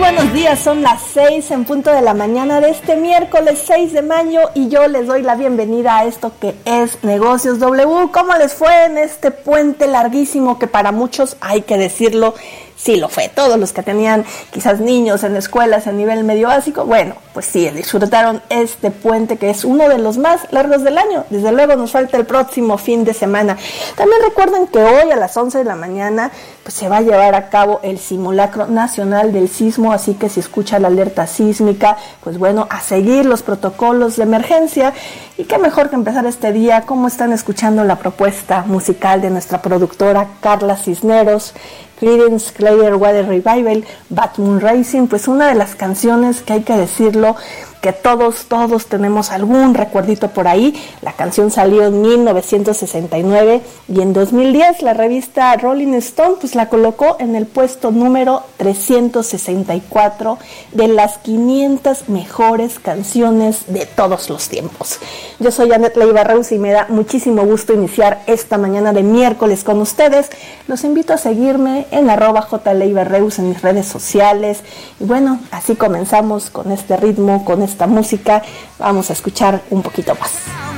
buenos días, son las 6 en punto de la mañana de este miércoles 6 de mayo y yo les doy la bienvenida a esto que es Negocios W. ¿Cómo les fue en este puente larguísimo que para muchos, hay que decirlo, sí lo fue? Todos los que tenían quizás niños en escuelas a nivel medio básico, bueno, pues sí, disfrutaron este puente que es uno de los más largos del año. Desde luego nos falta el próximo fin de semana. También recuerden que hoy a las 11 de la mañana pues se va a llevar a cabo el simulacro nacional del sismo, así que si escucha la alerta sísmica, pues bueno, a seguir los protocolos de emergencia. Y qué mejor que empezar este día, como están escuchando la propuesta musical de nuestra productora Carla Cisneros, Creedence Clearwater Revival, Bad Moon Rising, pues una de las canciones que hay que decirlo, que todos tenemos algún recuerdito por ahí. La canción salió en 1969 y en 2010 la revista Rolling Stone pues la colocó en el puesto número 364 de las 500 mejores canciones de todos los tiempos. Yo soy Annette Leiva Reus y me da muchísimo gusto iniciar esta mañana de miércoles con ustedes. Los invito a seguirme en @jleivareus en mis redes sociales. Y bueno, así comenzamos con este ritmo, con esta música. Vamos a escuchar un poquito más.